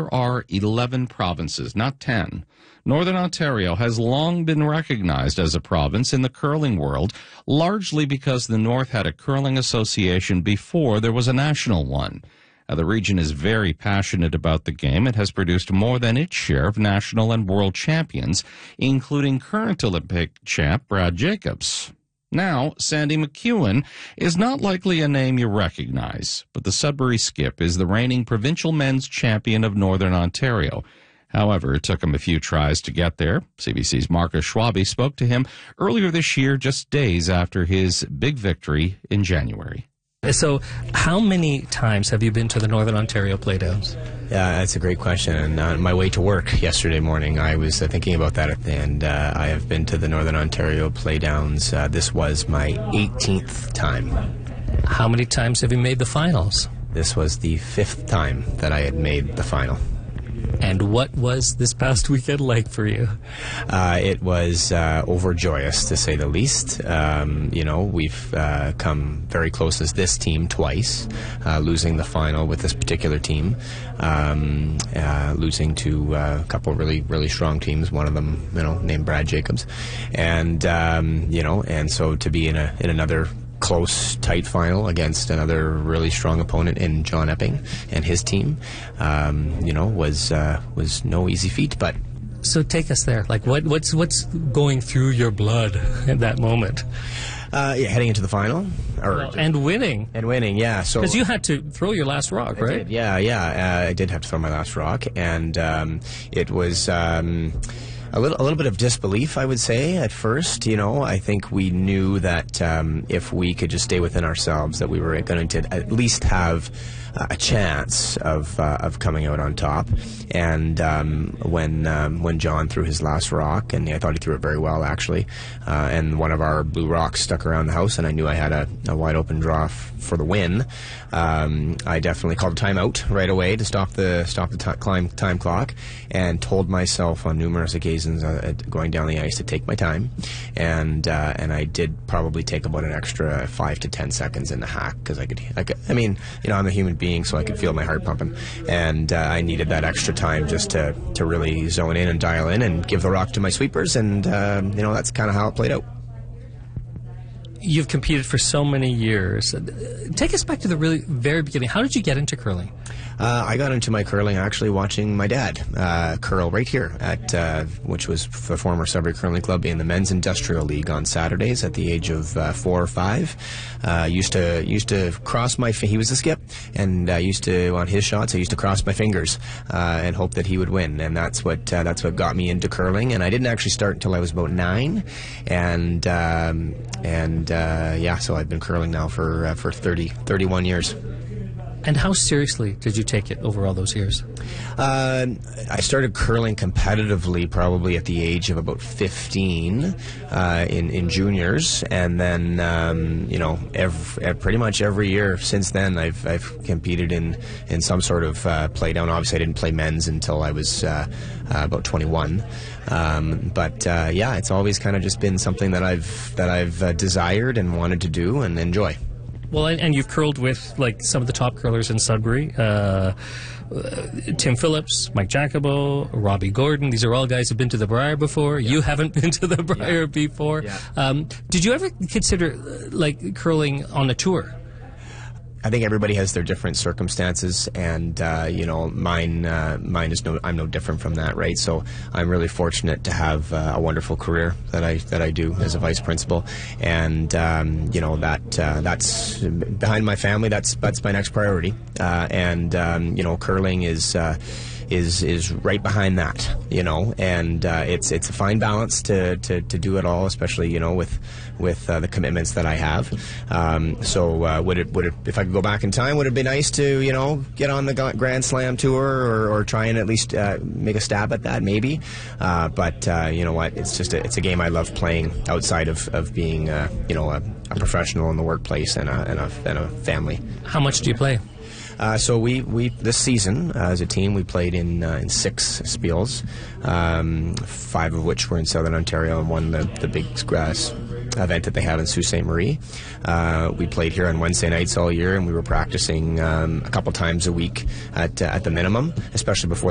there are 11 provinces, not 10. Northern Ontario has long been recognized as a province in the curling world, largely because the North had a curling association before there was a national one. The region is very passionate about the game. It has produced more than its share of national and world champions, including current Olympic champ Brad Jacobs. Now, Sandy McEwen is not likely a name you recognize, but the Sudbury Skip is the reigning provincial men's champion of Northern Ontario. However, it took him a few tries to get there. CBC's Marcus Schwabe spoke to him earlier this year, just days after his big victory in January. So how many times have you been to the Northern Ontario Playdowns? Yeah, that's a great question. And on my way to work yesterday morning, I was thinking about that, and I have been to the Northern Ontario Playdowns. This was my 18th time. How many times have you made the finals? This was the 5th time that I had made the final. And what was this past weekend like for you? It was overjoyous, to say the least. We've come very close as this team twice, losing the final with this particular team, losing to a couple of really, really strong teams, one of them, named Brad Jacobs. And so to be in another close, tight final against another really strong opponent in John Epping and his team, was no easy feat. But so take us there. Like, what's going through your blood at that moment? Heading into the final, and winning, yeah. So because you had to throw your last rock, right? I did have to throw my last rock, and it was. A little bit of disbelief, I would say, at first. I think we knew that if we could just stay within ourselves, that we were going to at least have a chance of coming out on top. And when John threw his last rock, and I thought he threw it very well, actually, and one of our blue rocks stuck around the house, and I knew I had a wide open draw for the win, I definitely called a timeout right away to stop the time clock, and told myself on numerous occasions going down the ice to take my time, and I did probably take about an extra 5 to 10 seconds in the hack, because I'm a human being, so I could feel my heart pumping, and I needed that extra time just to really zone in and dial in and give the rock to my sweepers, and that's kind of how it played out. You've competed for so many years. Take us back to the really very beginning. How did you get into curling? I got into my curling actually watching my dad curl right here at which was the former Sudbury Curling Club in the Men's Industrial League on Saturdays at the age of 4 or 5. Used to cross my he was a skip, and used to, on his shots, I used to cross my fingers and hope that he would win, and that's what got me into curling. And I didn't actually start until I was about 9, so I've been curling now for 31 years. And how seriously did you take it over all those years? I started curling competitively probably at the age of about 15 in juniors, and then pretty much every year since then I've competed in some sort of play down. Obviously, I didn't play men's until I was about 21, but it's always kind of just been something that I've desired and wanted to do and enjoy. Well, and you've curled with some of the top curlers in Sudbury, Tim Phillips, Mike Jacobo, Robbie Gordon. These are all guys who've been to the Briar before. Yeah. You haven't been to the Briar before. Yeah. Did you ever consider curling on a tour? I think everybody has their different circumstances, and mine is I'm no different from that, right? So I'm really fortunate to have a wonderful career that I do as a vice principal, and that's behind my family. That's my next priority, curling is right behind that, and it's a fine balance to do it all, especially with the commitments that I have. Would it if I could go back in time, would it be nice to get on the Grand Slam tour or try and at least make a stab at that? Maybe, but you know what? It's a game I love playing outside of being a professional in the workplace and a family. How much do you play? So we this season as a team we played in 6 spiels, 5 of which were in Southern Ontario, and one the big event that they have in Sault Ste. Marie. We played here on Wednesday nights all year, and we were practicing a couple times a week at the minimum, especially before